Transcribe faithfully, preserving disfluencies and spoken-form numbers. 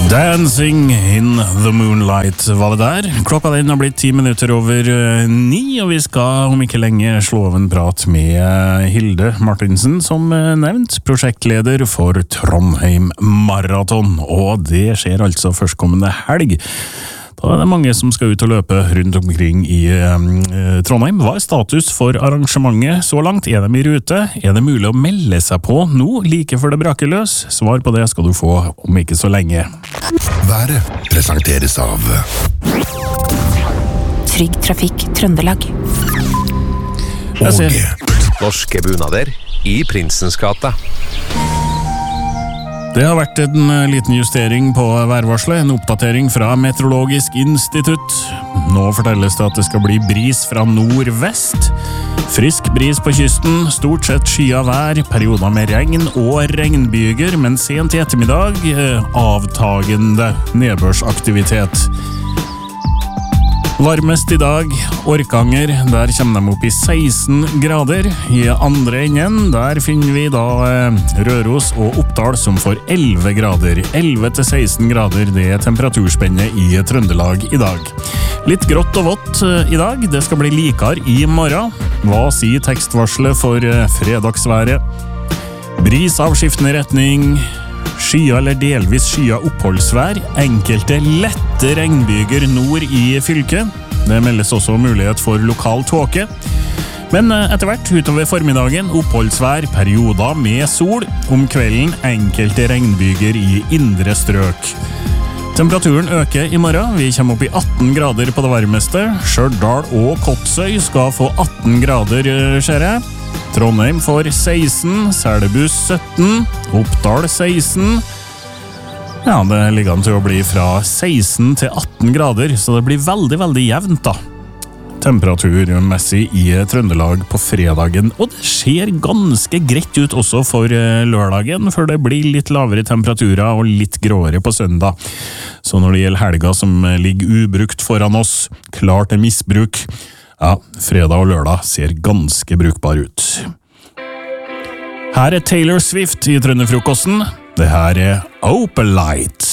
Dancing in the Moonlight var det der. Klokka den har blitt ti minutter over ni, og vi skal om ikke lenge slå av en prat med Hilde Martinsen, som nevnt prosjektleder for Trondheim Marathon. Og det skjer altså førstkommende helg. Da er det mange som skal ut og løpe rundt omkring i eh, Trondheim. Hva er status for arrangementet så langt? Er de i rute? Er det mulig å melde seg på nå, like før det braker løs? Svar på det skal du få om ikke så lenge. Været presenteres av Trygg Trafikk Trøndelag. Jeg ser. Norske bunader i Prinsens gate. Det har vært en liten justering på værvarselet, en oppdatering fra Meteorologisk institutt. Nå fortelles det at det skal bli bris fra nordvest. Frisk bris på kysten, stort sett skyet vær, perioder med regn og regnbyger, men sent i ettermiddag avtagende nedbørsaktivitet. Varmest i dag, Orkanger, der kommer de opp i seksten grader. I andre enden, der finner vi da Røros og Oppdal som får elleve grader. elleve til seksten grader, det er temperaturspennet i Trøndelag i dag. Litt grått og vått i dag, det skal bli likere i morgen. Hva sier tekstvarselet for fredagsværet? Bris av skiftende retning, skya eller delvis skya oppholdsvær, enkelte lette regnbyger nord i fylket. Det meldes også mulighet for lokal tåke. Men etter hvert utover formiddagen oppholdsvær, perioder med sol, om kvelden enkelte regnbyger i indre strøk. Temperaturen øker i morgen, vi kommer opp i atten grader på det varmeste. Stjørdal og Kotsøy skal få atten grader, ser jeg. Trondheim får seksten, Selbu sytten, Oppdal seksten. Ja, det ligger an til å bli fra seksten til atten grader, så det blir veldig, veldig jevnt da. Temperaturmessig i Trøndelag på fredagen, og det ser ganske greit ut også for lørdagen, for det blir litt lavere temperaturer og litt gråere på søndag. Så når det gjelder helga som ligger ubrukt foran oss, klart til misbruk, ja, fredag og lørdag ser ganske brukbar ut. Her er Taylor Swift i Trønderfrokosten. Det her er Opalite.